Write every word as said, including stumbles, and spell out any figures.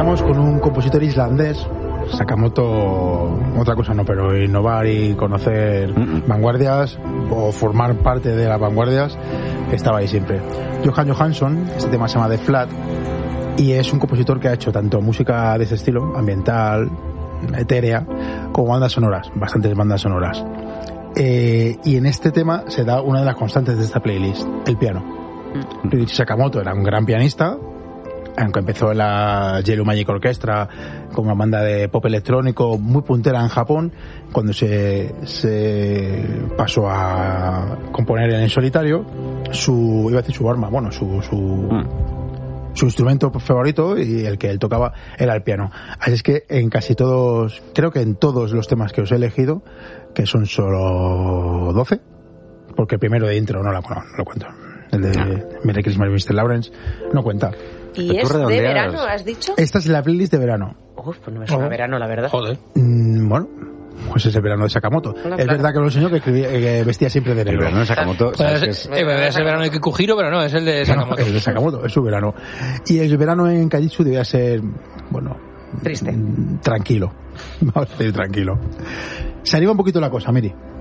terminamos con un compositor islandés, Sakamoto, otra cosa no, pero innovar y conocer mm-mm. vanguardias o formar parte de las vanguardias, estaba ahí siempre. Johan Johansson, este tema se llama The Flat, y es un compositor que ha hecho tanto música de ese estilo, ambiental, etérea, como bandas sonoras, bastantes bandas sonoras. Eh, y en este tema se da una de las constantes de esta playlist, el piano. Mm. Sakamoto era un gran pianista, aunque empezó en la Yellow Magic Orchestra como una banda de pop electrónico muy puntera en Japón. Cuando se, se pasó a componer en solitario, su, iba a decir su arma, bueno, su, su, mm. su instrumento favorito y el que él tocaba era el piano. Así es que en casi todos, creo que en todos los temas que os he elegido, que son solo doce, porque el primero de intro no lo, no lo cuento, el de no. Merry Christmas mister Lawrence no cuenta. ¿Y es de verano, has dicho? Esta es la playlist de verano. Uf, pues no me suena oh. verano, la verdad. Joder. Mm, bueno, pues es el verano de Sakamoto. No, es claro. verdad que lo enseñó que, escribía, que vestía siempre de negro. El verano de Sakamoto. Pues es, es, es, es el verano de Kikuhiro, pero no, es el de Sakamoto. No, el de Sakamoto, es su verano. Y el verano en Kajitsu debía ser, bueno... triste. Tranquilo. Vamos a decir tranquilo. Se anima un poquito la cosa, Miri.